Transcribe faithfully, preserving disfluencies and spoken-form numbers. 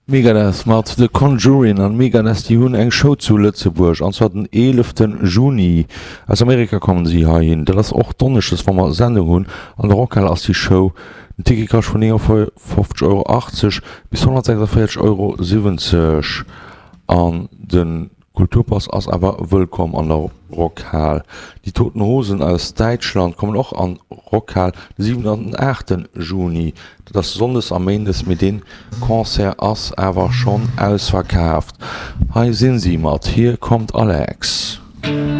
Megadeth mat The Conjuring an Megadeth die hunn eng Show zu Lützeburg an zwar den elften Juni aus Amerika kommen sie ha hin. Dat ass och donneches Wammer Sende hunn an der Rockhall ass die Show den Tikikasch vun fünfzig Euro achtzig bis hundertsechsundvierzig Euro siebzig an den Kulturpass ass awer wëllkom an der Rockhall. Die Toten Hosen aus Deutschland kommen auch an Rockhall den siebten achten Juni. Das sondes am Endes mit den Konzert ass awer schon ausverkauft. Hi sind sie mat, hier kommt Alex.